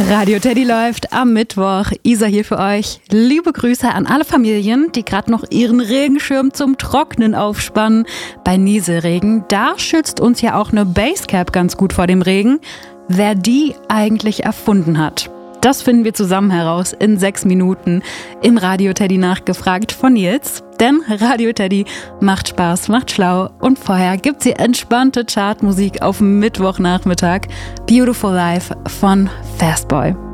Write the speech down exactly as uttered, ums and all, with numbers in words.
Radio Teddy läuft am Mittwoch. Isa hier für euch. Liebe Grüße an alle Familien, die gerade noch ihren Regenschirm zum Trocknen aufspannen. Bei Nieselregen, da schützt uns ja auch eine Basecap ganz gut vor dem Regen. Wer die eigentlich erfunden hat, das finden wir zusammen heraus in sechs Minuten im Radio Teddy nachgefragt von Nils. Denn Radio Teddy macht Spaß, macht schlau und vorher gibt's hier entspannte Chartmusik auf Mittwochnachmittag. Beautiful Life von Fastboy.